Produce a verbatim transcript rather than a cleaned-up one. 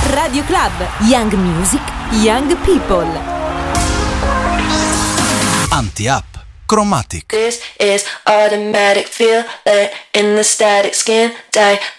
Radio Club, Young Music, Young People. Anti-Up, Chromatic. This is automatic, feel it in the static skin, die